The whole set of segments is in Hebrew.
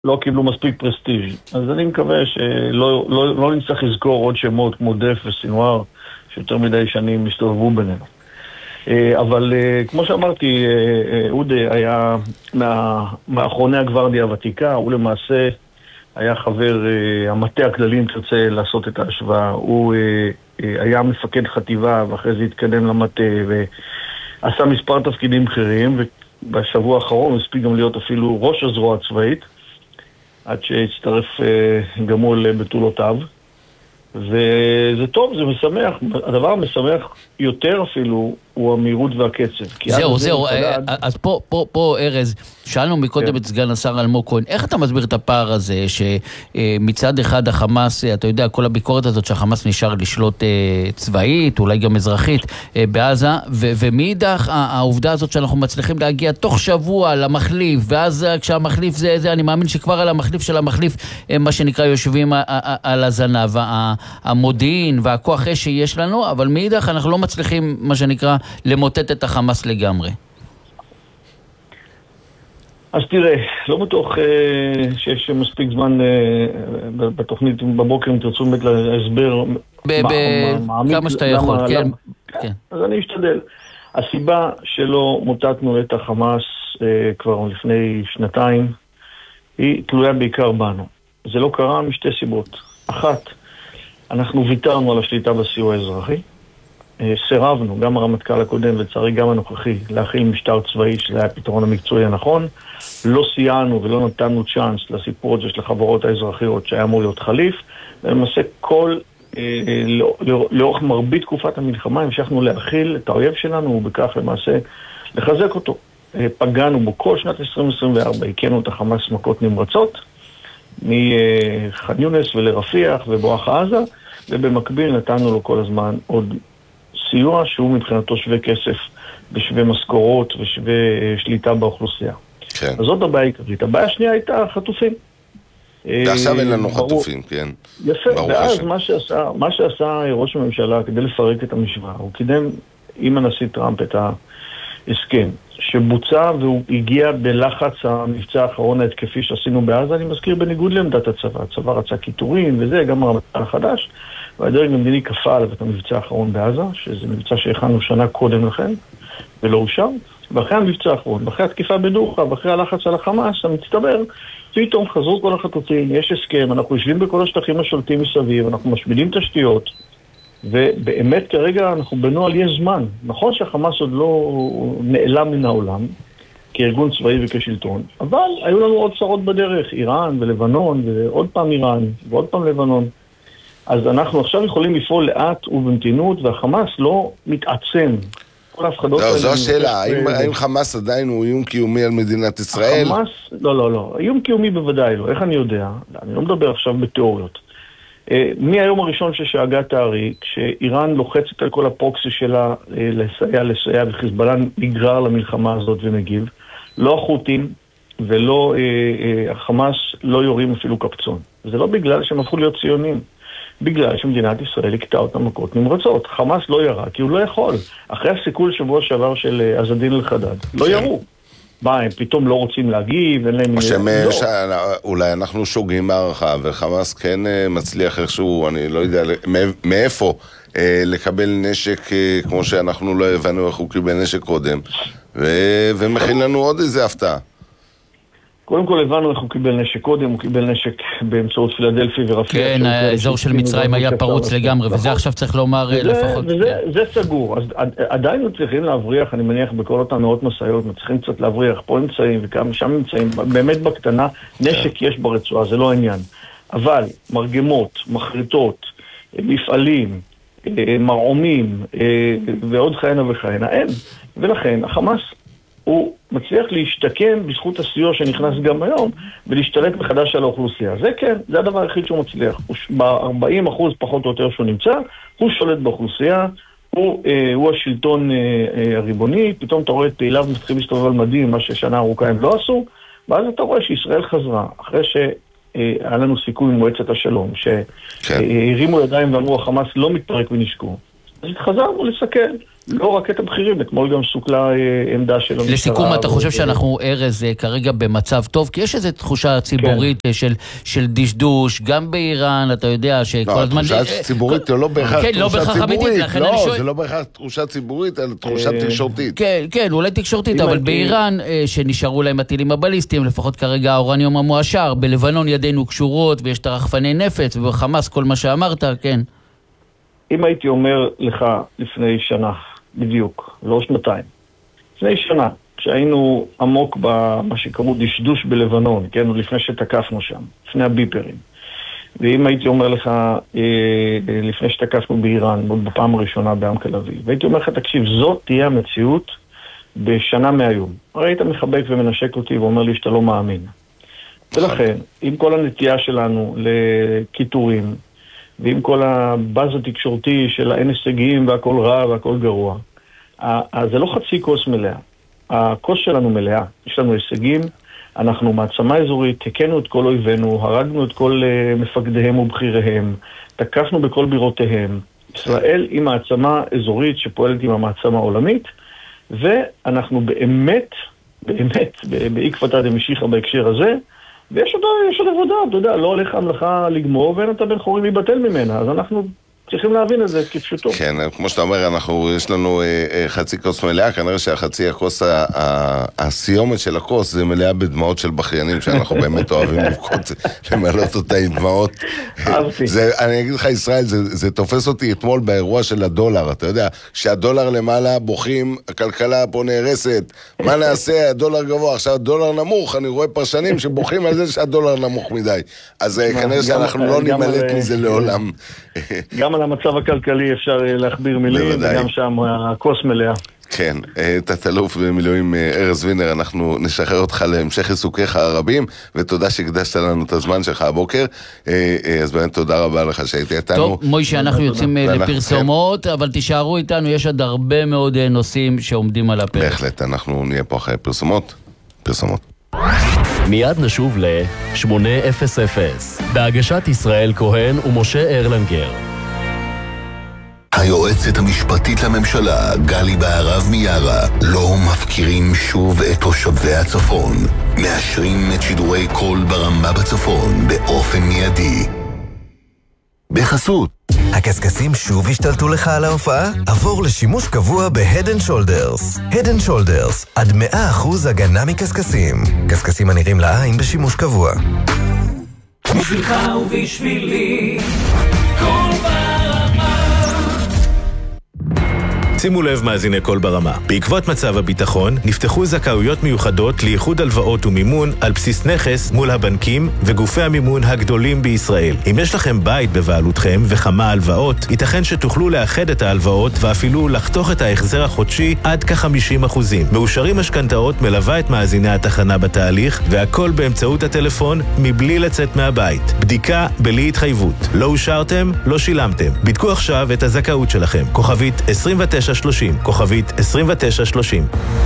לא קיבלו מספיק פרסטיג'. אז אני מקווה שלא נצטרך לזכור עוד שמות כמו דף וסינואר, שיותר מדי שנים הסתובבו בינינו. אבל כמו שאמרתי, אודה היה מאחרוני הגוורדיה הוותיקה, הוא למעשה היה חבר המטה הכללי, אם תרצה לעשות את ההשוואה. הוא היה מפקד חטיבה ואחרי זה התקדם למטה ועשה מספר תפקידים בכירים, ובשבוע האחרון הוא הספיק גם להיות אפילו ראש הזרוע הצבאית, עד שהצטרף גם הוא לבתולותיו. וזה טוב, זה משמח. הדבר המשמח יותר אפילו הוא המהירות והקצב. זהו, אז פה ארז, שאלנו מקודם את סגן השר אלמוג כהן, איך אתה מסביר את הפער הזה שמצד אחד החמאס, אתה יודע, כל הביקורת הזאת שהחמאס נשאר לשלוט צבאית, אולי גם אזרחית בעזה, ומאידך העובדה הזאת שאנחנו מצליחים להגיע תוך שבוע למחליף, ואז כשהמחליף זה, אני מאמין שכבר על המחליף של המחליף, מה שנקרא יושבים על הזנב, המודיעין והכוח אש שיש לנו, אבל מאידך אנחנו לא מצליחים, מה שנקרא, למוטט את החמאס לגמרי. אז תראה, לא בטוח שיש מספיק זמן בתוכנית בבוקר, אם תרצו באמת להסבר כמה שאתה יכול, כן. אז אני אשתדל. הסיבה שלא מוטטנו את החמאס כבר לפני שנתיים, היא תלויה בעיקר בנו. זה לא קרה משתי סיבות. אחת, אנחנו ויתרנו על השליטה בסיוע האזרחי, סירבנו, גם הרמטכ"ל הקודם ולצערי גם הנוכחי, להכיל משטר צבאי שזה היה הפתרון המקצועי הנכון, לא סייענו ולא נתנו צ'אנס לסיפור הזה של החברות האזרחיות שהיה אמור להיות חליף, ולמעשה לאורך מרבית תקופת המלחמה המשכנו להכיל את האויב שלנו ובכך למעשה לחזק אותו. פגענו בו כל שנת 2024, הכינו את החמאס מכות נמרצות, מח'אן יונס ולרפיח ובואך עזה, ובמקביל נתנו לו כל הזמן עוד סיוע שהוא מבחינתו שווה כסף ושווה משכורות ושווה שליטה באוכלוסייה. כן. אז זאת הבעיה העיקרית. הבעיה השנייה הייתה חטופים. ועכשיו אין לנו חטופים, כן. יפה, ואז מה שעשה ראש הממשלה כדי לפרק את המשוואה, הוא קידם עם הנשיא טראמפ את ההסכם שבוצע והוא הגיע בלחץ המבצע האחרון ההתקפי שעשינו בעזה, אני מזכיר בניגוד לעמדת הצבא. הצבא רצה קיטורים וזה, גם הרמטכ"ל החדש, והדרג המדיני כפה עליו את המבצע האחרון בעזה, שזה מבצע שהכנו שנה קודם לכן, ולא אושר. ואחרי המבצע האחרון, ואחרי התקיפה בדוחה, ואחרי הלחץ על החמאס, המצטבר, פתאום חזרו כל החטופים, יש הסכם, אנחנו יושבים בכל השטחים השולטים מסביב, אנחנו משמידים תשתיות, ובאמת כרגע אנחנו בנועל יש זמן. נכון שהחמאס עוד לא נעלם מן העולם, כארגון צבאי וכשלטון, אבל היו לנו עוד צרות בדרך, איראן ולבנון, ועוד פעם איראן, ועוד פעם לבנון. אז אנחנו עכשיו יכולים לפעול לאט ובמתינות, והחמאס לא מתעצם. זו השאלה, האם חמאס עדיין הוא איום קיומי על מדינת ישראל? החמאס, לא. איום קיומי בוודאי לא. איך אני יודע? אני לא מדבר עכשיו בתיאוריות. מהיום הראשון ששאגה תארי, כשאיראן לוחצת על כל הפרוקסי שלה לסייע, וחיזבאללה נגרר למלחמה הזאת ומגיב, לא החות'ים ולא החמאס לא יורים אפילו קפצון. זה לא בגלל שהם הפכו להיות ציונים. בגלל שמדינת ישראל הקטעה אותם מכות נמרצות. חמאס לא ירה, כי הוא לא יכול. אחרי הסיכול שבוע שעבר של עז-א-דין אל-חדאד, לא ירו. הם פתאום לא רוצים להגיב, אין להם... אולי אנחנו שוגים מערכה, וחמאס כן מצליח איכשהו, אני לא יודע מאיפה, לקבל נשק כמו שאנחנו לא הבנו איך הוא קיבל נשק קודם, ומכין לנו עוד איזה הפתעה. קודם כל הבנו איך הוא קיבל נשק קודם, הוא קיבל נשק באמצעות פילדלפי ורפיח. כן, האזור של מצרים היה פרוץ לגמרי, וזה עכשיו צריך לומר לפחות. זה סגור, אז עדיין צריכים להבריח, אני מניח בכל אותם מאות מסעיות, צריכים קצת להבריח פה אמצעים וכמה שם אמצעים, באמת בקטנה, נשק יש ברצועה, זה לא העניין. אבל מרגמות, מחריטות, מפעלים, מרעומים ועוד כהנה וכהנה, אין. ולכן החמאס הוא מצליח להשתקם בזכות הסיוע שנכנס גם היום, ולהשתלט מחדש על האוכלוסייה. זה כן, זה הדבר היחיד שהוא מצליח. ב-40% פחות או יותר שהוא נמצא, הוא שולט באוכלוסייה, הוא השלטון הריבוני, פתאום אתה רואה את פעיליו מתחילים להסתובב על מדים, מה ששנה ארוכה הם לא עשו, ואז אתה רואה שישראל חזרה, אחרי שהיה לנו סיכוי עם מועצת השלום, שהרימו ידיים ואמרו, החמאס לא מתפרק ונשקו. אז התחזרנו לסכן. לא רק את הבכירים, אתמול גם סוכלה עמדה של המשטרה. לסיכום, אתה חושב שאנחנו ארז כרגע במצב טוב? כי יש איזו תחושה ציבורית של דשדוש, גם באיראן, אתה יודע שכל הזמן... לא, תחושה ציבורית לא בהכרח תחושה ציבורית. לא, זה לא בהכרח תחושה ציבורית, אלא תחושה תקשורתית. כן, אולי תקשורתית, אבל באיראן, שנשארו להם הטילים הבליסטיים, לפחות כרגע האורניום המואשר, בלבנון ידינו קשורות, ויש את הרחפני נפץ, ובחמאס כל מה שאמרת, כן. אם הייתי אומר לך לפני שנה, בדיוק, לא שנתיים, לפני שנה, כשהיינו עמוק במה שקראו דשדוש בלבנון, כן, או לפני שתקפנו שם, לפני הביפרים, ואם הייתי אומר לך לפני שתקפנו באיראן, עוד בפעם הראשונה בעמק הלוי, והייתי אומר לך, תקשיב, זאת תהיה המציאות בשנה מהיום. הרי היית מחבק ומנשק אותי ואומר לי שאתה לא מאמין. ולכן, עם כל הנטייה שלנו לכיתורים, ועם כל הבאז התקשורתי של אין הישגים והכל רע והכל גרוע, אז זה לא חצי כוס מלאה. הכוס שלנו מלאה. יש לנו הישגים, אנחנו מעצמה אזורית, תקנו את כל אויבינו, הרגנו את כל מפקדיהם ובכיריהם, תקפנו בכל בירותיהם. ישראל היא מעצמה אזורית שפועלת עם המעצמה העולמית, ואנחנו באמת, בעקבתא דמשיחא בהקשר הזה, ויש עוד עבודה, אתה יודע, לא הולך המלאכה לגמור, ואין אתה בן חורים להיבטל ממנה, אז אנחנו צריכים להבין את זה כפשוטו. כן, כמו שאתה אומר, יש לנו חצי כוס מלאה, כנראה שהחצי הכוס, הסיומת של הכוס, זה מלאה בדמעות של בכיינים, שאנחנו באמת אוהבים לבכות, למלות אותה עם דמעות. אני אגיד לך, ישראל, זה תופס אותי אתמול באירוע של הדולר, אתה יודע, שהדולר למעלה בוכים, הכלכלה פה נהרסת, מה נעשה, הדולר גבוה, עכשיו הדולר נמוך, אני רואה פרשנים שבוכים על זה שהדולר נמוך מדי, אז כנראה שאנחנו לא נמלט מזה לעולם. גם על המצב הכלכלי אפשר להכביר מילים, וגם שם הכוס מלאה. כן, תת-אלוף במילואים ארז וינר, אנחנו נשחרר אותך להמשך עיסוקיך הרבים, ותודה שהקדשת לנו את הזמן שלך הבוקר, אז באמת תודה רבה לך שהייתי איתנו. טוב, מוישה, אנחנו יוצאים לפרסומות, אבל תישארו איתנו, יש עוד הרבה מאוד נושאים שעומדים על הפרק. בהחלט, אנחנו נהיה פה אחרי פרסומות. מיד נשוב ל-800 בהגשת ישראל כהן ומשה ארלנגר. היועצת המשפטית לממשלה, גלי בהרב מיארה, לא מפקירים שוב את תושבי הצפון. מאשרים את שידורי קול ברמה בצפון באופן מיידי. בחסות. הקסקסים שוב השתלטו לך על ההופעה? עבור לשימוש קבוע ב-Head & Shoulders. Head & Shoulders, עד 100% הגנה מקסקסים. קסקסים הנראים לעין בשימוש קבוע. בשבילך ובשבילי, כל ברמה. שימו לב מאזיני קול ברמה. בעקבות מצב הביטחון, נפתחו זכאויות מיוחדות לייחוד הלוואות ומימון על בסיס נכס מול הבנקים וגופי המימון הגדולים בישראל. אם יש לכם בית בבעלותכם וכמה הלוואות, ייתכן שתוכלו לאחד את ההלוואות ואפילו לחתוך את ההחזר החודשי עד כ-50%. מאושרים משכנתאות מלווה את מאזיני התחנה בתהליך, והכל באמצעות הטלפון מבלי לצאת מהבית. בדיקה בלי התחייבות. לא אושרתם, לא שילמתם. בדקו עכשיו את הזכאות שלכם. כוכבית 2930, כוכבית 2930.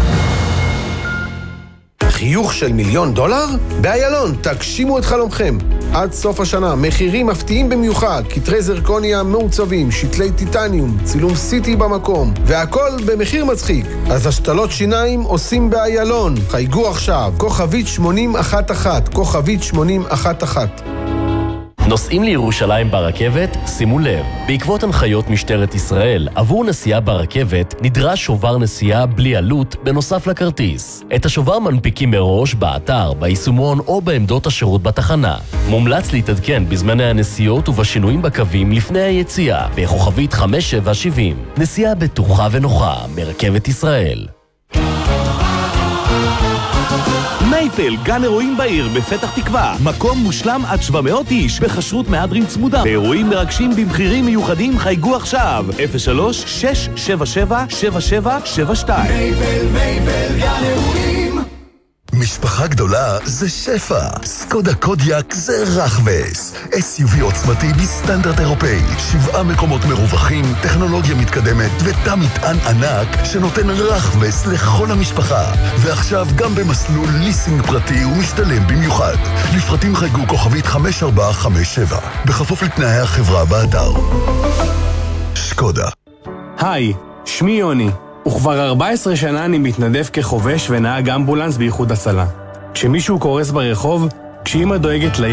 חיוך של $1,000,000? באיילון, תגשימו את חלומכם. עד סוף השנה, מחירים מפתיעים במיוחד, כתרי זרקוניה מעוצבים, שתלי טיטניום, צילום סיטי במקום, והכל במחיר מצחיק. אז השתלות שיניים עושים באיילון. חייגו עכשיו, כוכבית 8011, כוכבית 8011. נוסעים לירושלים ברכבת? שימו לב, בעקבות הנחיות משטרת ישראל, עבור נסיעה ברכבת נדרש שובר נסיעה בלי עלות בנוסף לכרטיס. את השובר מנפיקים מראש באתר, ביישומון או בעמדות השירות בתחנה. מומלץ להתעדכן בזמני הנסיעות ובשינויים בקווים לפני היציאה, בכוכבית 5770. נסיעה בטוחה ונוחה מרכבת ישראל. מייפל, גן אירועים בעיר בפתח תקווה. מקום מושלם עד 700 איש, בחשרות מהדרין צמודה. באירועים מרגשים במחירים מיוחדים חייגו עכשיו. 03-677-7772. מייפל, גן אירועים. משפחה גדולה זה שפע. סקודה קודיאק זה רחבס. SUV עוצמתי בסטנדרט אירופאי. 7 מקומות מרווחים, טכנולוגיה מתקדמת ותא מטען ענק שנותן רחבס לכל המשפחה. ועכשיו גם במסלול ליסינג פרטי ומשתלם במיוחד. לפרטים חייגו כוכבית 5457. בכפוף לתנאי החברה באתר. שקודה. היי, שמי יוני, וכבר 14 שנה אני מתנדב כחובש ונהג אמבולנס באיחוד הצלה. כשמישהו קורס ברחוב, כשאמא דואגת